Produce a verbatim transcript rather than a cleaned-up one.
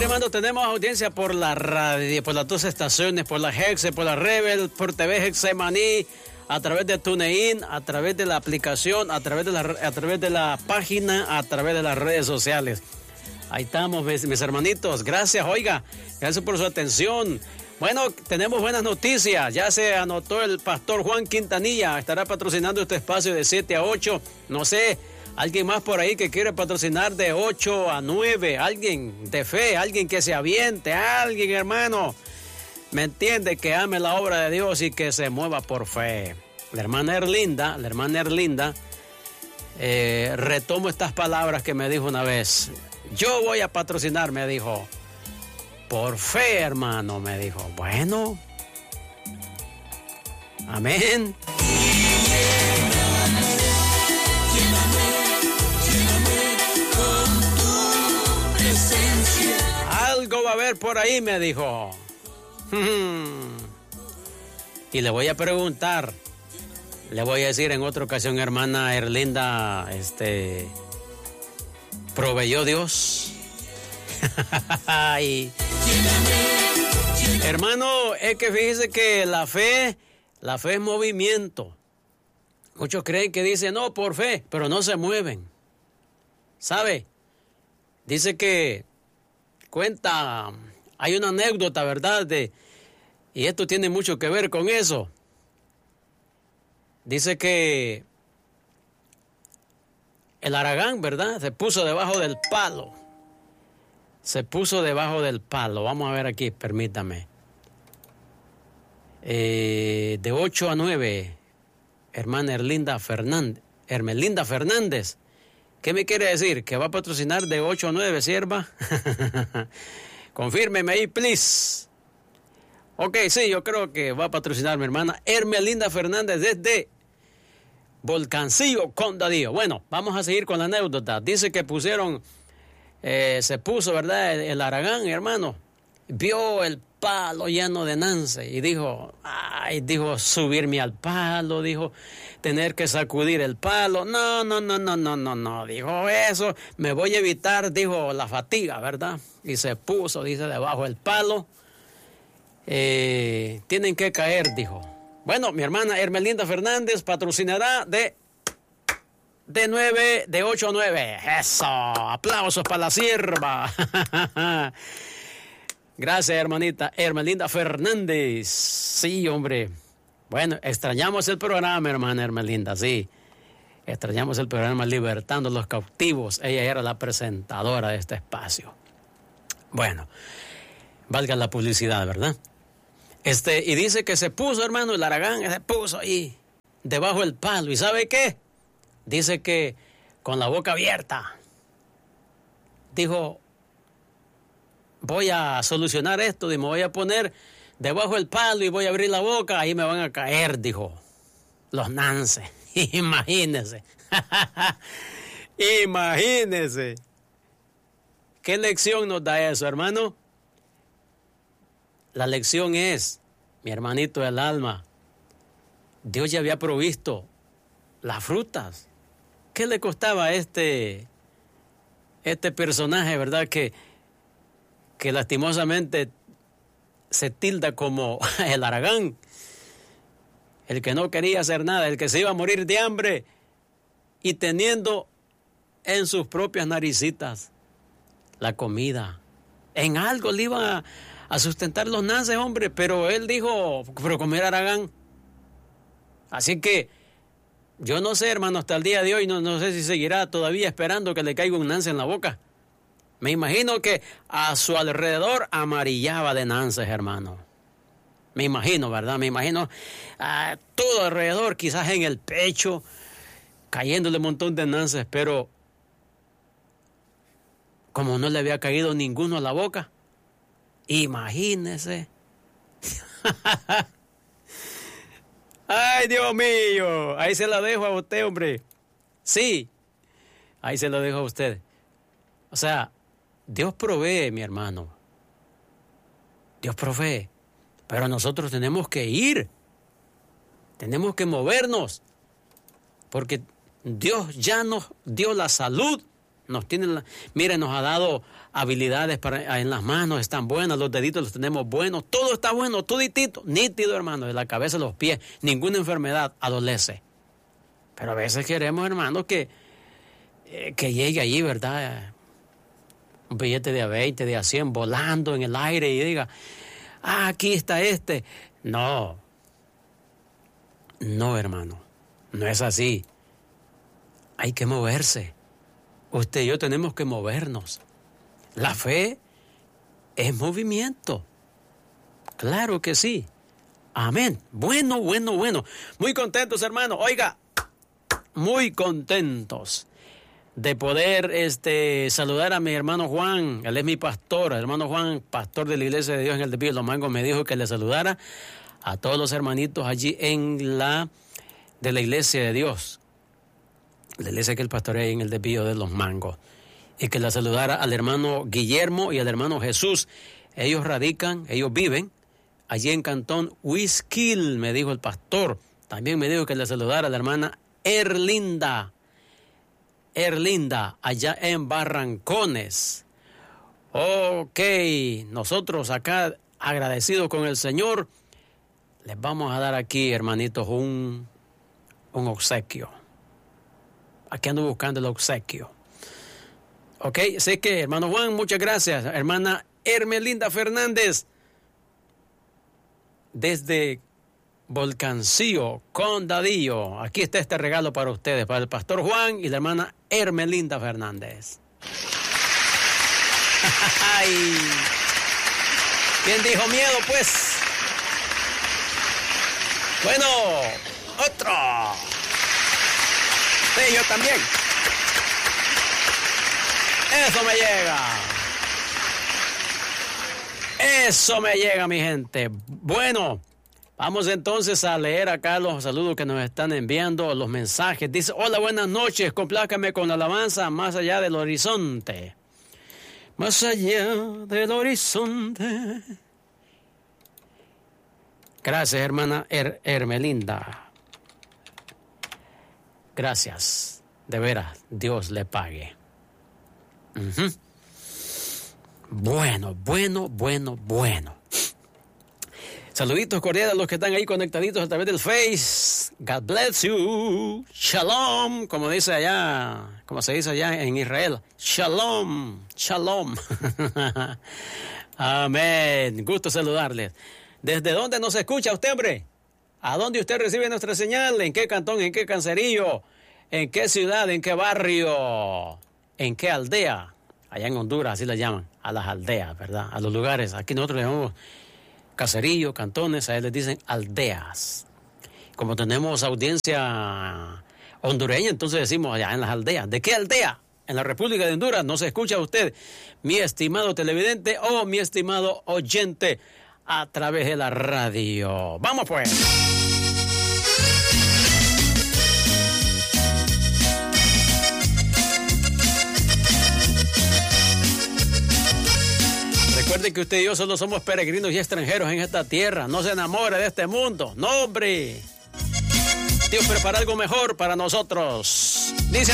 hermano, tenemos audiencia por la radio, por las dos estaciones, por la Hexe, por la Rebel, por T V Hexemaní, a través de TuneIn, a través de la aplicación, a través de la, a través de la página, a través de las redes sociales. Ahí estamos, mis, mis hermanitos. Gracias, oiga, gracias por su atención. Bueno, tenemos buenas noticias. Ya se anotó el pastor Juan Quintanilla. Estará patrocinando este espacio de siete a ocho. No sé, alguien más por ahí que quiere patrocinar de ocho a nueve. Alguien de fe, alguien que se aviente, alguien, hermano. ¿Me entiende? Que ame la obra de Dios y que se mueva por fe. La hermana Erlinda, la hermana Erlinda, eh, retomo estas palabras que me dijo una vez. Yo voy a patrocinar, me dijo. Por fe, hermano, me dijo. Bueno. Amén. Algo va a haber por ahí, me dijo. Y le voy a preguntar. Le voy a decir en otra ocasión, hermana Erlinda, este, ¿proveyó Dios? Y, hermano, es que fíjese que la fe, la fe es movimiento. Muchos creen que dicen, no, por fe, pero no se mueven. ¿Sabe? Dice que cuenta, hay una anécdota, ¿verdad? De, y esto tiene mucho que ver con eso. Dice que el Aragán, ¿verdad? Se puso debajo del palo. Se puso debajo del palo. Vamos a ver aquí, permítame. Eh, de ocho a nueve, hermana Erlinda Fernández. Hermelinda Fernández. ¿Qué me quiere decir? ¿Que va a patrocinar de ocho a nueve, sierva? Confírmeme ahí, please. Ok, sí, yo creo que va a patrocinar mi hermana Hermelinda Fernández desde Volcancillo, Condadío. Bueno, vamos a seguir con la anécdota. Dice que pusieron... Eh, se puso, ¿verdad? El, el Aragán, hermano, vio el palo lleno de nance y dijo, ay, dijo, subirme al palo, dijo, tener que sacudir el palo, no, no, no, no, no, no, no, dijo eso, me voy a evitar, dijo, la fatiga, ¿verdad? Y se puso, dice, debajo del palo, eh, tienen que caer, dijo. Bueno, mi hermana Hermelinda Fernández patrocinará de... De nueve, de ocho a nueve. Eso, aplausos para la sierva. Gracias, hermanita Hermelinda Fernández. Sí, hombre. Bueno, extrañamos el programa, hermana Hermelinda, sí. Extrañamos el programa Libertando a los Cautivos. Ella era la presentadora de este espacio. Bueno, valga la publicidad, ¿verdad? Este, y dice que se puso, hermano, el Aragán, se puso ahí, debajo del palo. ¿Y sabe qué? Dice que con la boca abierta, dijo, voy a solucionar esto y me voy a poner debajo del palo y voy a abrir la boca, ahí me van a caer, dijo, los nances. Imagínese. Imagínese. ¿Qué lección nos da eso, hermano? La lección es, mi hermanito del alma, Dios ya había provisto las frutas. ¿Qué le costaba a este, este personaje, verdad? Que, que lastimosamente se tilda como el Aragán, el que no quería hacer nada, el que se iba a morir de hambre y teniendo en sus propias naricitas la comida. En algo le iban a, a sustentar los nances, hombre, pero él dijo, pero comer Aragán. Así que yo no sé, hermano, hasta el día de hoy, no, no sé si seguirá todavía esperando que le caiga un nance en la boca. Me imagino que a su alrededor amarillaba de nances, hermano. Me imagino, ¿verdad? Me imagino a todo alrededor, quizás en el pecho, cayéndole un montón de nances, pero como no le había caído ninguno a la boca, imagínese. Ay, Dios mío, ahí se la dejo a usted, hombre. Sí, ahí se lo dejo a usted. O sea, Dios provee, mi hermano. Dios provee. Pero nosotros tenemos que ir. Tenemos que movernos. Porque Dios ya nos dio la salud Nos tiene, la, mire, nos ha dado habilidades para, en las manos, están buenas, los deditos los tenemos buenos, todo está bueno, toditito, nítido, hermano, de la cabeza a los pies, ninguna enfermedad adolece. Pero a veces queremos, hermano, que, eh, que llegue allí, ¿verdad? Un billete de a veinte, de a cien, volando en el aire y diga, ah, aquí está este. No, no, hermano, no es así. Hay que moverse. Usted y yo tenemos que movernos. La fe es movimiento. Claro que sí. Amén. Bueno, bueno, bueno. Muy contentos, hermano. Oiga, muy contentos de poder este, saludar a mi hermano Juan. Él es mi pastor. El hermano Juan, pastor de la Iglesia de Dios en el Desvío de los Mangos, me dijo que le saludara a todos los hermanitos allí en la de la Iglesia de Dios. La iglesia que él pastorea en el Desvío de los Mangos. Y que la saludara al hermano Guillermo y al hermano Jesús. Ellos radican, ellos viven allí en Cantón Huizquil, me dijo el pastor. También me dijo que le saludara a la hermana Erlinda. Erlinda, allá en Barrancones. Ok, nosotros acá agradecidos con el Señor, les vamos a dar aquí, hermanitos, un, un obsequio. Aquí ando buscando el obsequio. Ok, sé que, hermano Juan, muchas gracias. Hermana Hermelinda Fernández, desde Volcancillo, Condadillo. Aquí está este regalo para ustedes, para el pastor Juan y la hermana Hermelinda Fernández. Ay, ¿quién dijo miedo, pues? Bueno, otro. Sí, yo también. Eso me llega. Eso me llega, mi gente. Bueno, vamos entonces a leer acá los saludos que nos están enviando, los mensajes. Dice, hola, buenas noches, complácame con la alabanza Más allá del horizonte. Más allá del horizonte. Gracias, hermana Her- Hermelinda. Gracias, de veras, Dios le pague. Uh-huh. Bueno, bueno, bueno, bueno. Saluditos cordiales a los que están ahí conectaditos a través del Face. God bless you. Shalom, como dice allá, como se dice allá en Israel. Shalom, shalom. Amén. Gusto saludarles. ¿Desde dónde nos escucha usted, hombre? ¿A dónde usted recibe nuestra señal? ¿En qué cantón? ¿En qué cancerillo? ¿En qué ciudad? ¿En qué barrio? ¿En qué aldea? Allá en Honduras, así le llaman, a las aldeas, ¿verdad? A los lugares. Aquí nosotros le llamamos caserío, cantones, a ellos les dicen aldeas. Como tenemos audiencia hondureña, entonces decimos allá en las aldeas. ¿De qué aldea? En la República de Honduras no se escucha usted, mi estimado televidente o mi estimado oyente, a través de la radio. ¡Vamos pues! Recuerde que usted y yo solo somos peregrinos y extranjeros en esta tierra. No se enamore de este mundo. No, hombre. Dios prepara algo mejor para nosotros. Dice